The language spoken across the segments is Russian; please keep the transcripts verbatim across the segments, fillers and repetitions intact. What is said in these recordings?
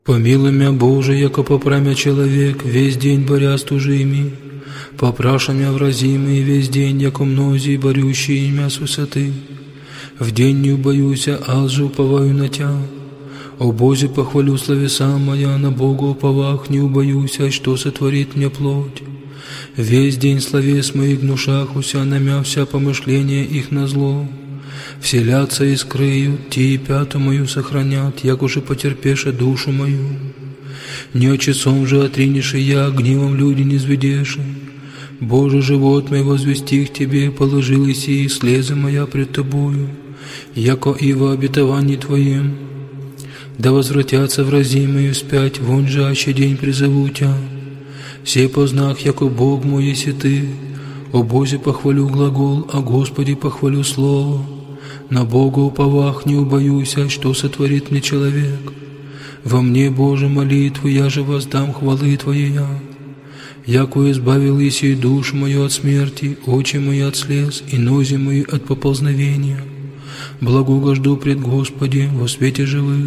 Помилуй мя, Боже, яко попрамя человек, весь день боря с тужими, попраша мя вразимый весь день, яко мнози борющие мя с высоты. В день не убоюся, аз же уповаю на Тя. О Бозе похвалю словеса моя, на Бога уповах не убоюся, что сотворит мне плоть. Весь день словес моих гнушахуся, на мя вся помышления их на зло. Вселятся и скрыют, те и пяту мою сохранят, як уже потерпеше душу мою. Не очесом же отринешь я, гневом люди не зведеши. Боже, живот мой возвести к Тебе, положил и сии слезы моя пред Тобою, яко и во обетовании Твоим. Да возвратятся вразимые вспять, вон же аще день призову Тя. Сей познах, яко Бог мой еси Ты. О Бозе похвалю глагол, о Господе похвалю слово. На Бога уповах не убоюся, что сотворит мне человек. Во мне, Боже, молитву, я же воздам хвалы Твоей. Яко избавил еси душу мою от смерти, очи мои от слез и нози мои от поползновения. Благугожду пред Господи во свете живых.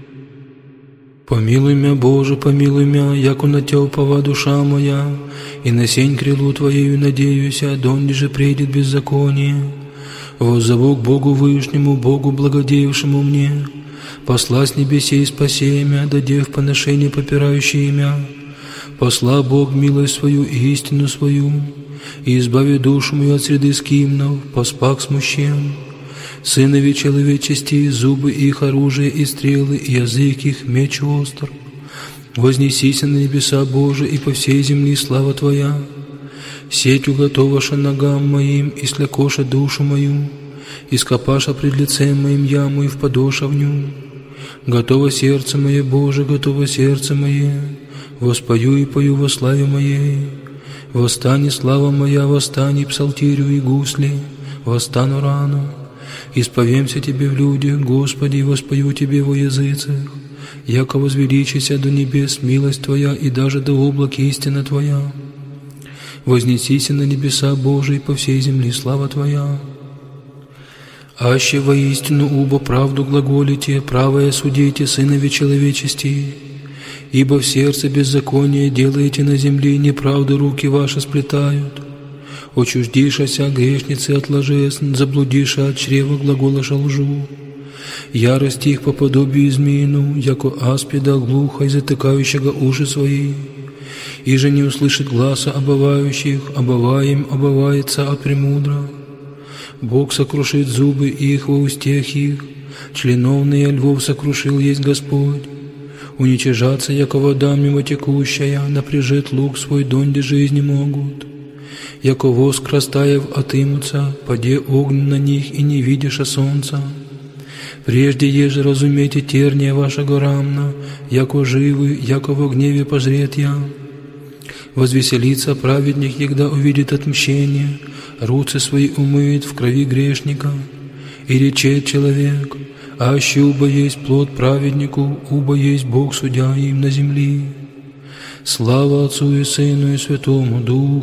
Помилуй мя, Боже, помилуй мя, яко на Тя упова душа моя, и на сень крилу Твоею надеюся, донде же придет беззаконие. Воззову к Богу Вышнему, Богу благодеявшему мне, посла с небесей спаси мя, даде в поношение попирающие мя. Посла Бог милость свою и истину свою, и избави душу мою от среды скимнов, поспак смущен. Сынови человечести, зубы их оружие и стрелы, и язык их меч остр. Вознесися на небеса Божии, и по всей земли слава Твоя. Сеть уготоваша ногам моим, и слякоша душу мою, и скопаша пред лицем моим яму, и впадоша в ню. Готово сердце мое, Боже, готово сердце мое, воспою и пою во славе моей. Восстани, слава моя, восстани, псалтирю и гусли, восстану рано. Исповемся Тебе в людях, Господи, воспою Тебе во языцах, яко возвеличися до небес милость Твоя, и даже до облак истина Твоя. Вознесися на небеса Божии, по всей земли слава Твоя. Аще воистину убо правду глаголите, правое судите, сынови человечести, ибо в сердце беззаконие делаете на земле, неправду руки ваши сплетают. Очуждишася грешницы от ложес, заблудиша от чрева глаголаша лжу. Ярость их по подобию змеину, яко аспида глухо и затыкающего уши свои. И же не услышит гласа обывающих, обываем обывается от премудро. Бог сокрушит зубы их во устех их, членовные львов сокрушил есть Господь. Уничижаться, яко вода мимо текущая, напряжет лук свой, донде жизни могут. Яко воск растаев отымутся, паде огонь на них, и не видиша солнца. Прежде еже разумейте терния вашего рамна, яко живы, яко во гневе пожрет я. Возвеселится праведник, егда увидит отмщение, руцы свои умыет в крови грешника. И речет человек, аще убо есть плод праведнику, убо есть Бог судья им на земли. Слава Отцу и Сыну и Святому Духу.